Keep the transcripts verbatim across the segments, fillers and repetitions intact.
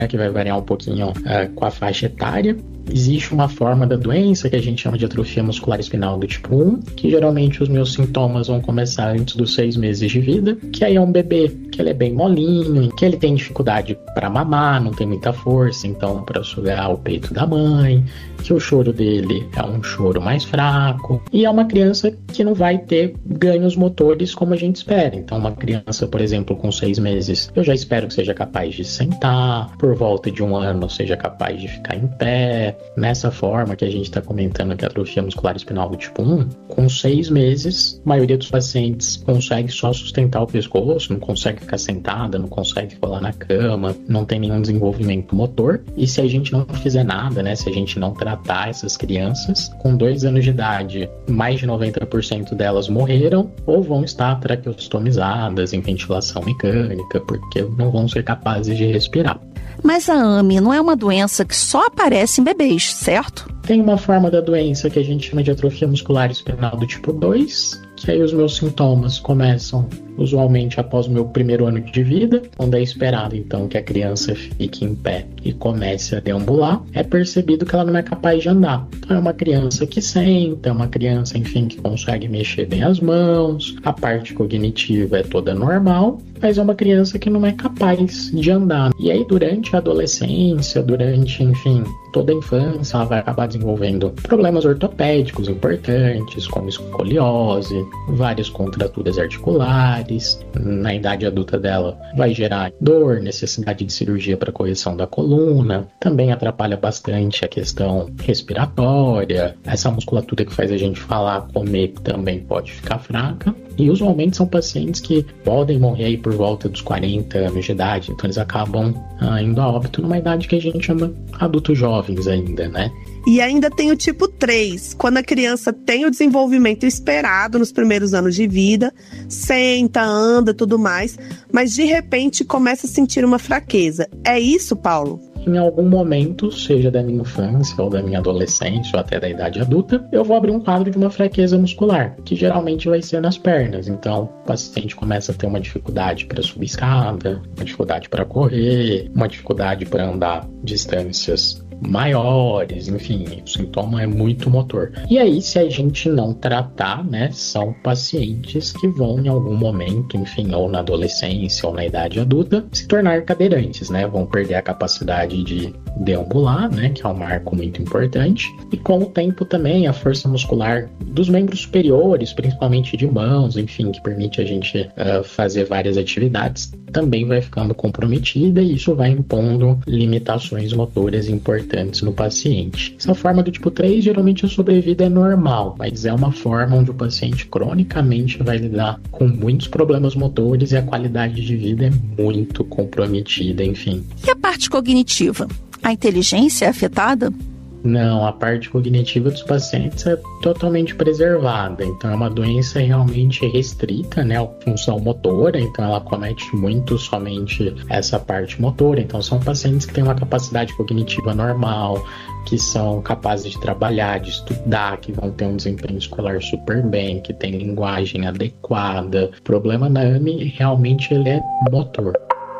que vai variar um pouquinho uh, com a faixa etária. Existe uma forma da doença que a gente chama de atrofia muscular espinal do tipo um, que geralmente os meus sintomas vão começar antes dos seis meses de vida, que aí é um bebê que ele é bem molinho, que ele tem dificuldade para mamar, não tem muita força, então para sugar o peito da mãe, que o choro dele é um choro mais fraco, e é uma criança que não vai ter ganhos motores como a gente espera. Então uma criança, por exemplo, com seis meses, eu já espero que seja capaz de sentar, por volta de um ano seja capaz de ficar em pé. Nessa forma que a gente está comentando que a atrofia muscular espinal do tipo um, com seis meses, a maioria dos pacientes consegue só sustentar o pescoço, não consegue ficar sentada, não consegue rolar na cama, não tem nenhum desenvolvimento motor. E se a gente não fizer nada, né, se a gente não tratar essas crianças, com dois anos de idade, mais de noventa por cento delas morreram ou vão estar traqueostomizadas em ventilação mecânica, porque não vão ser capazes de respirar. Mas a A M E não é uma doença que só aparece em bebês, certo? Tem uma forma da doença que a gente chama de atrofia muscular espinal do tipo dois, que aí os meus sintomas começam usualmente após o meu primeiro ano de vida, onde é esperado então que a criança fique em pé e comece a deambular. É percebido que ela não é capaz de andar. Então é uma criança que senta, é uma criança, enfim, que consegue mexer bem as mãos, a parte cognitiva é toda normal, mas é uma criança que não é capaz de andar. E aí durante a adolescência, durante, enfim, toda a infância, ela vai acabar desenvolvendo problemas ortopédicos importantes, como escoliose, várias contraturas articulares. Na idade adulta dela vai gerar dor, necessidade de cirurgia para correção da coluna, também atrapalha bastante a questão respiratória, essa musculatura que faz a gente falar, comer, também pode ficar fraca. E usualmente são pacientes que podem morrer aí por volta dos quarenta anos de idade, então eles acabam ah, indo a óbito numa idade que a gente chama adultos jovens ainda, né? E ainda tem o tipo três, quando a criança tem o desenvolvimento esperado nos primeiros anos de vida, senta, anda, tudo mais, mas de repente começa a sentir uma fraqueza. É isso, Paulo? Em algum momento, seja da minha infância ou da minha adolescência ou até da idade adulta, eu vou abrir um quadro de uma fraqueza muscular, que geralmente vai ser nas pernas. Então, o paciente começa a ter uma dificuldade para subir escada, uma dificuldade para correr, uma dificuldade para andar distâncias maiores, enfim, o sintoma é muito motor. E aí, se a gente não tratar, né, são pacientes que vão em algum momento, enfim, ou na adolescência ou na idade adulta, se tornar cadeirantes, né, vão perder a capacidade de deambular, né, que é um marco muito importante, e com o tempo também a força muscular dos membros superiores, principalmente de mãos, enfim, que permite a gente uh, fazer várias atividades, também vai ficando comprometida e isso vai impondo limitações motoras importantes no paciente. Essa forma do tipo três, geralmente a sobrevida é normal, mas é uma forma onde o paciente cronicamente vai lidar com muitos problemas motores e a qualidade de vida é muito comprometida, enfim. E a parte cognitiva? A inteligência é afetada? Não, a parte cognitiva dos pacientes é totalmente preservada, então é uma doença realmente restrita, né, à função motora, então ela comete muito somente essa parte motora, então são pacientes que têm uma capacidade cognitiva normal, que são capazes de trabalhar, de estudar, que vão ter um desempenho escolar super bem, que tem linguagem adequada. O problema na A M E realmente ele é motor.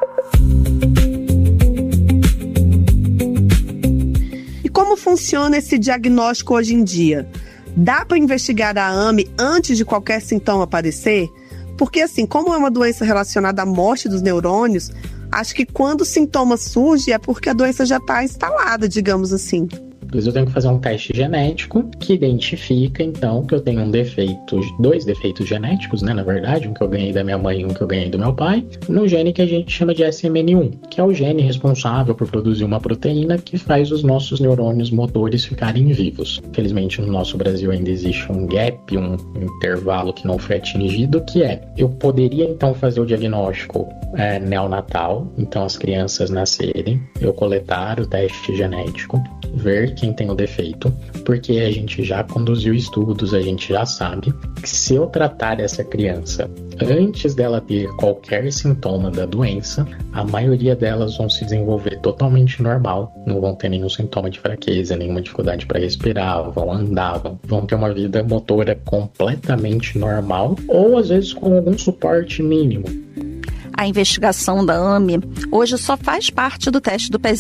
Como funciona esse diagnóstico hoje em dia? Dá para investigar a A M E antes de qualquer sintoma aparecer? Porque assim, como é uma doença relacionada à morte dos neurônios, acho que quando o sintoma surge é porque a doença já está instalada, digamos assim. Eu tenho que fazer um teste genético que identifica, então, que eu tenho um defeito, dois defeitos genéticos, né, na verdade, um que eu ganhei da minha mãe e um que eu ganhei do meu pai, no gene que a gente chama de S M N um, que é o gene responsável por produzir uma proteína que faz os nossos neurônios motores ficarem vivos. Infelizmente, no nosso Brasil ainda existe um gap, um intervalo que não foi atingido, que é, eu poderia, então, fazer o diagnóstico é, neonatal, então as crianças nascerem, eu coletar o teste genético, ver quem tem o defeito, porque a gente já conduziu estudos, a gente já sabe que se eu tratar essa criança antes dela ter qualquer sintoma da doença, a maioria delas vão se desenvolver totalmente normal, não vão ter nenhum sintoma de fraqueza, nenhuma dificuldade para respirar, vão andar, vão, vão ter uma vida motora completamente normal, ou às vezes com algum suporte mínimo. a investigação da A M E hoje só faz parte do teste do pezinho.